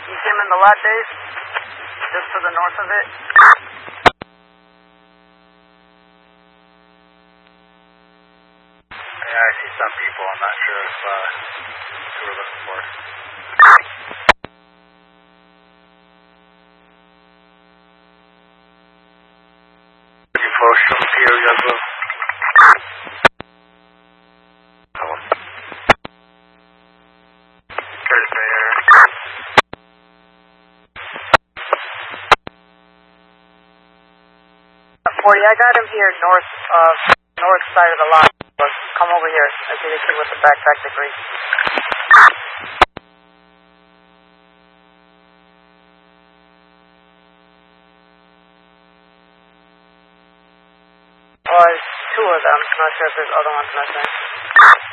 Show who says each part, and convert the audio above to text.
Speaker 1: You came in the lot, Dave? Just to the north of it?
Speaker 2: Yeah, I see some people. I'm not sure if who we're looking for. Looking for some here as well. Hello. Thursday area.
Speaker 1: 40, I got him here north side of the lot. Come over here. I see the kid with the backpack degree. Well, there's two of them. Not sure if there's other ones missing.